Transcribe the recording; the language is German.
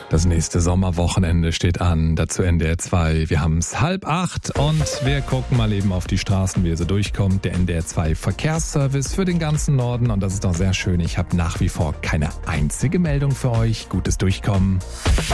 Das nächste Sommerwochenende steht an, dazu NDR 2. Wir haben es 7:30 und wir gucken mal eben auf die Straßen, wie ihr so durchkommt. Der NDR 2 Verkehrsservice für den ganzen Norden und das ist doch sehr schön. Ich habe nach wie vor keine einzige Meldung für euch. Gutes Durchkommen.